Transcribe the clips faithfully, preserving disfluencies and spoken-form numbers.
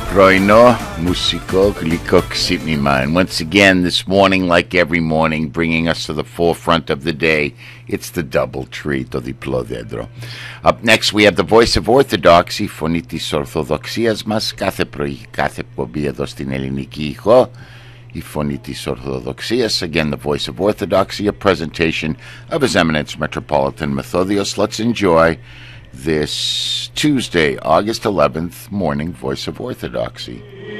Πρωινό μουσικό γλυκό ξύπνημα. And once again this morning, like every morning, bringing us to the forefront of the day, it's the double tree, το διπλό δέντρο. Up next we have the Voice of Orthodoxy, φωνή της Ορθοδοξίας μας, κάθε πρωί, κάθε εκπομπή εδώ στην ελληνική ηχό, η φωνή της Ορθοδοξίας. Again, the Voice of Orthodoxy, a presentation of His Eminence Metropolitan Methodios. Let's enjoy this Tuesday, August eleventh morning Voice of Orthodoxy.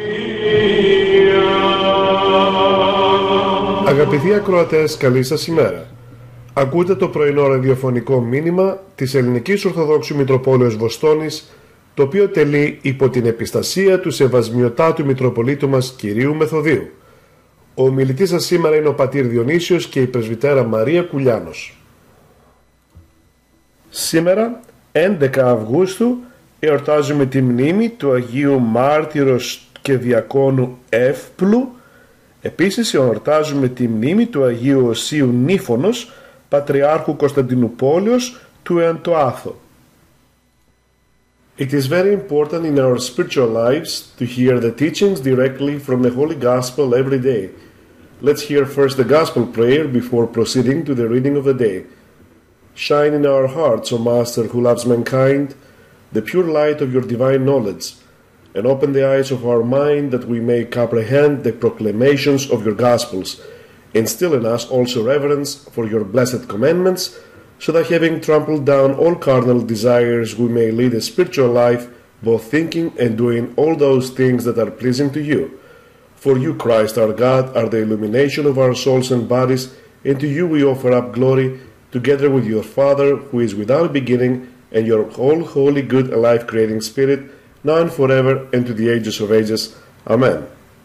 Αγαπητοί ακροατές, καλή σας ημέρα. Ακούτε το πρωινό ραδιοφωνικό μήνυμα της Ελληνικής Ορθοδόξου Μητροπόλεως Βοστόνης, το οποίο τελεί υπό την επιστασία του Σεβασμιωτάτου Μητροπολίτου μας Κυρίου Μεθοδίου. Ο ομιλητής σας σήμερα είναι ο πατήρ Διονύσιος και η πρεσβυτέρα Μαρία Κουλιάνος. Σήμερα, έντεκα Αυγούστου, εορτάζουμε τη μνήμη του Αγίου Μάρτυρος και Διακόνου Εύπλου. Επίσης εορτάζουμε τη μνήμη του Αγίου Οσίου Νύφωνος, Πατριάρχου Κωνσταντινουπόλεως του Εαντοάθο. It is very important in our spiritual lives to hear the teachings directly from the Holy Gospel every day. Let's hear first the Gospel prayer before proceeding to the reading of the day. Shine in our hearts, O Master who loves mankind, the pure light of your divine knowledge, and open the eyes of our mind that we may comprehend the proclamations of your Gospels. Instill in us also reverence for your blessed commandments, so that having trampled down all carnal desires we may lead a spiritual life, both thinking and doing all those things that are pleasing to you. For you, Christ our God, are the illumination of our souls and bodies, and to you we offer up glory, together with your Father, who is without beginning, and your whole holy, good, and life-creating Spirit, now and forever, and to the ages of ages. Amen.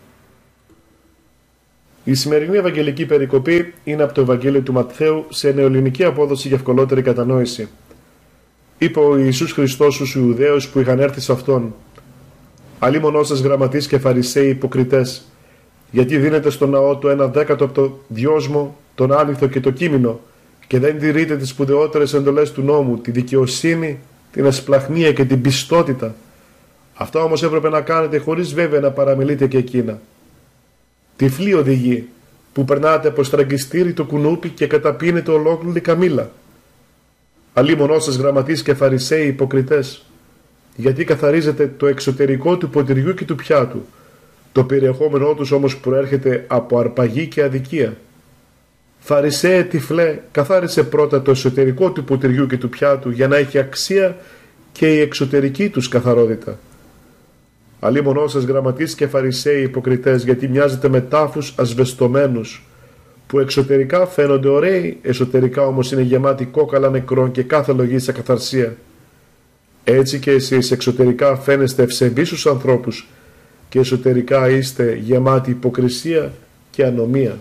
Η σημερινή Ευαγγελική περικοπή είναι από το Ευαγγέλιο του Ματθαίου σε νεοελληνική απόδοση για ευκολότερη κατανόηση. Είπε ο Ιησούς Χριστός στους Ιουδαίους που είχαν έρθει σε Αυτόν: «Αλίμονό σας γραμματείς και φαρισαίοι υποκριτές, γιατί δίνετε στο ναό του ένα δέκατο από το δυόσμο, τον άνηθο και το κείμενο, και δεν τηρείτε τις σπουδαιότερες εντολές του νόμου, τη δικαιοσύνη, την ασπλαχνία και την πιστότητα. Αυτά όμως έπρεπε να κάνετε χωρίς βέβαια να παραμιλείτε και εκείνα. Τυφλοί οδηγοί, που περνάτε από στραγγιστήρι το κουνούπι και καταπίνετε ολόκληρη καμήλα. Αλίμονό σας γραμματείς και φαρισαίοι υποκριτές, γιατί καθαρίζετε το εξωτερικό του ποτηριού και του πιάτου, το περιεχόμενό τους όμως προέρχεται από αρπαγή και αδικία. Φαρισαίε τυφλέ, καθάρισε πρώτα το εσωτερικό του ποτηριού και του πιάτου για να έχει αξία και η εξωτερική τους καθαρότητα. Αλίμονό σας γραμματείς και φαρισαίοι υποκριτές, γιατί μοιάζετε με τάφους ασβεστομένους, που εξωτερικά φαίνονται ωραίοι, εσωτερικά όμως είναι γεμάτοι κόκαλα νεκρών και κάθε λογής ακαθαρσία. Έτσι και εσείς εξωτερικά φαίνεστε ευσεβείς στους ανθρώπους και εσωτερικά είστε γεμάτοι υποκρισία και ανομία».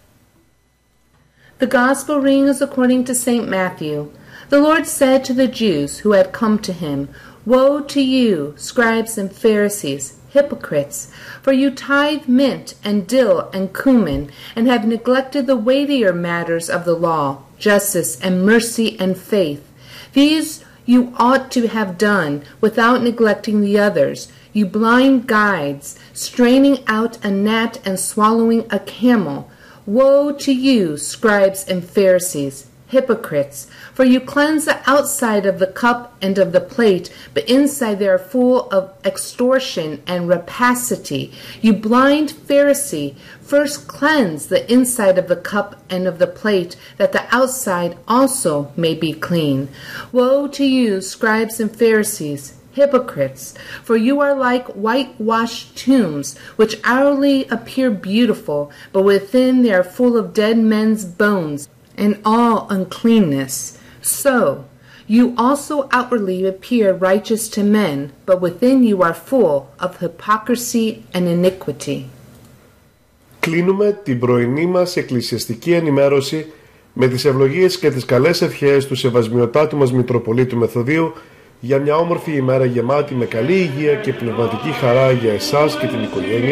The Gospel reading is according to Saint Matthew. The Lord said to the Jews who had come to him, "Woe to you, scribes and Pharisees, hypocrites, for you tithe mint and dill and cumin, and have neglected the weightier matters of the law, justice and mercy and faith. These you ought to have done without neglecting the others, you blind guides, straining out a gnat and swallowing a camel. Woe to you, scribes and Pharisees, hypocrites, for you cleanse the outside of the cup and of the plate, but inside they are full of extortion and rapacity. You blind Pharisee, first cleanse the inside of the cup and of the plate, that the outside also may be clean. Woe to you, scribes and Pharisees, hypocrites, for you are like whitewashed tombs, which outwardly appear beautiful, but within they are full of dead men's bones and all uncleanness. So, you also outwardly appear righteous to men, but within you are full of hypocrisy and iniquity. Κλείνουμε την πρωινή μας εκκλησιαστική ενημέρωση με τις ευλογίες και τις καλές ευχές του Σεβασμιωτάτου μας Μητροπολίτου Μεθοδίου για μια όμορφη ημέρα γεμάτη με καλή υγεία και πνευματική χαρά για εσάς και την οικογένεια